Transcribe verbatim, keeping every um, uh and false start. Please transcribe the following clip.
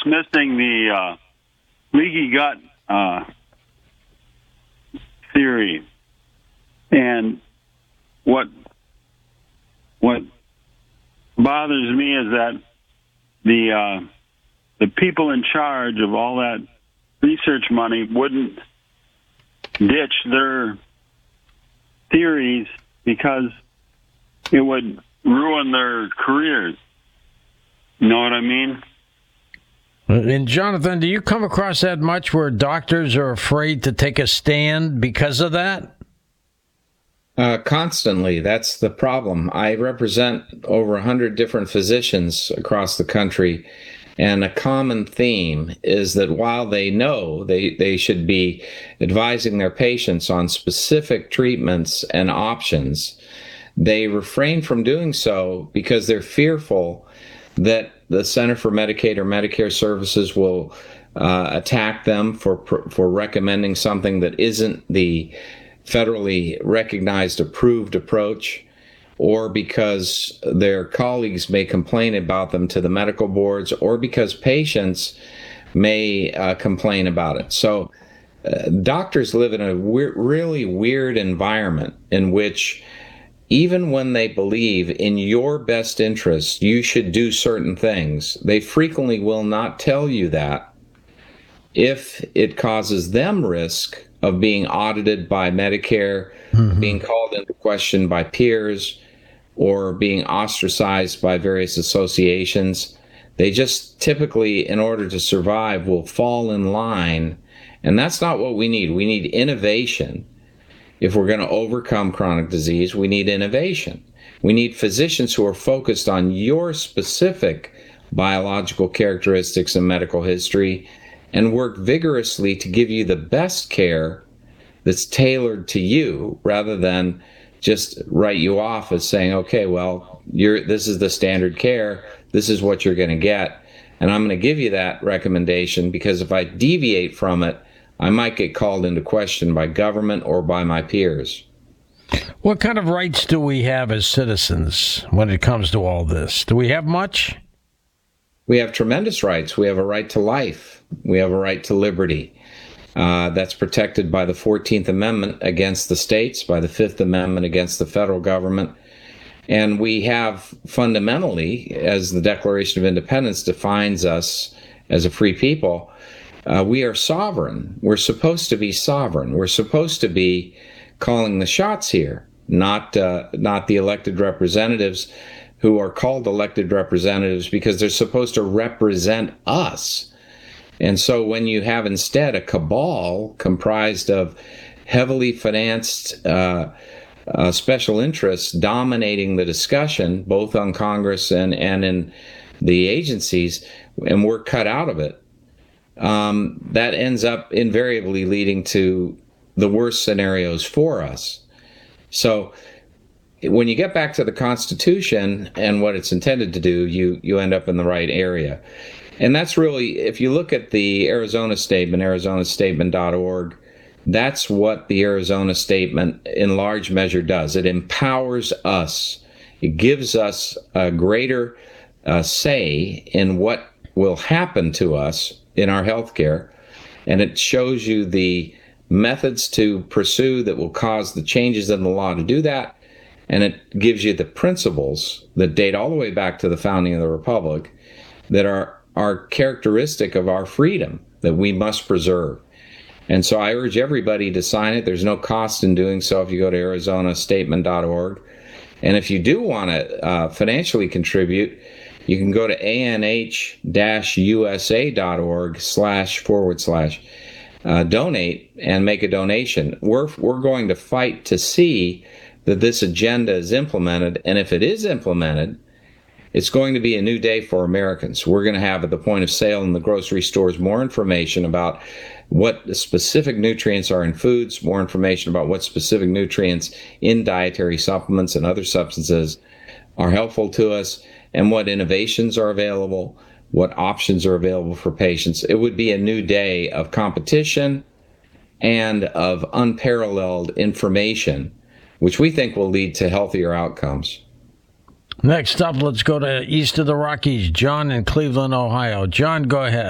dismissing the uh, leaky gut uh, theory, and what what bothers me is that the uh, the people in charge of all that research money wouldn't ditch their theories because it would ruin their careers. You know what I mean? And Jonathan, do you come across that much where doctors are afraid to take a stand because of that? Uh, constantly. That's the problem. I represent over one hundred different physicians across the country, and a common theme is that while they know they, they should be advising their patients on specific treatments and options, they refrain from doing so because they're fearful that the Center for Medicaid or Medicare Services will uh, attack them for for recommending something that isn't the federally recognized approved approach, or because their colleagues may complain about them to the medical boards, or because patients may uh, complain about it. So uh, doctors live in a we- really weird environment in which even when they believe in your best interest, you should do certain things, they frequently will not tell you that if it causes them risk of being audited by Medicare, mm-hmm. being called into question by peers, or being ostracized by various associations. They just typically, in order to survive, will fall in line. And that's not what we need. We need innovation. If we're going to overcome chronic disease, we need innovation. We need physicians who are focused on your specific biological characteristics and medical history and work vigorously to give you the best care that's tailored to you, rather than just write you off as saying, okay, well, you're, this is the standard care, this is what you're going to get, and I'm going to give you that recommendation because if I deviate from it, I might get called into question by government or by my peers. What kind of rights do we have as citizens when it comes to all this? Do we have much? We have tremendous rights. We have a right to life. We have a right to liberty. Uh, that's protected by the fourteenth Amendment against the states, by the fifth Amendment against the federal government. And we have fundamentally, as the Declaration of Independence defines us as a free people, uh, we are sovereign. We're supposed to be sovereign. We're supposed to be calling the shots here, not uh, not the elected representatives who are called elected representatives because they're supposed to represent us. And so when you have instead a cabal comprised of heavily financed uh, uh, special interests dominating the discussion, both on Congress and, and in the agencies, and we're cut out of it, um, that ends up invariably leading to the worst scenarios for us. So when you get back to the Constitution and what it's intended to do, you, you end up in the right area. And that's really, if you look at the Arizona Statement, arizona statement dot org, that's what the Arizona Statement in large measure does. It empowers us. It gives us a greater uh, say in what will happen to us in our health care. And it shows you the methods to pursue that will cause the changes in the law to do that. And it gives you the principles that date all the way back to the founding of the Republic that are, are characteristic of our freedom that we must preserve. And so I urge everybody to sign it. There's no cost in doing so if you go to arizona statement dot org. And if you do want to uh, financially contribute, you can go to anh-usa.org slash forward slash uh, donate and make a donation. We're, we're going to fight to see that this agenda is implemented, and if it is implemented, it's going to be a new day for Americans. We're going to have at the point of sale in the grocery stores more information about what the specific nutrients are in foods, more information about what specific nutrients in dietary supplements and other substances are helpful to us, and what innovations are available, what options are available for patients. It would be a new day of competition and of unparalleled information, which we think will lead to healthier outcomes. Next up, let's go to east of the Rockies. John in Cleveland, Ohio. John, go ahead.